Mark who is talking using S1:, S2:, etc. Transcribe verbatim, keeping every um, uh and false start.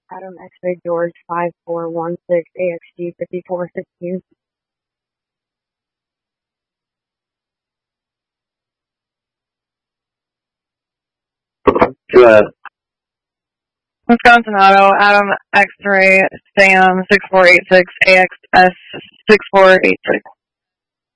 S1: Adam X-ray George five four one six A X G fifty-four sixteen.
S2: Go ahead.
S3: Wisconsin Auto, Adam X-ray Sam six four eight six A X S six four eight six.